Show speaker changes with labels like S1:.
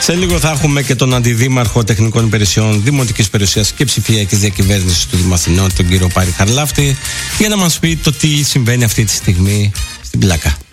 S1: Σε λίγο θα έχουμε και τον Αντιδήμαρχο Τεχνικών Υπηρεσιών Δημοτικής Περιουσίας και Ψηφιακής Διακυβέρνησης του Δήμου Αθηνών, τον κύριο Πάρη Χαρλάφτη, για να μας πει το τι συμβαίνει αυτή τη στιγμή στην Πλάκα.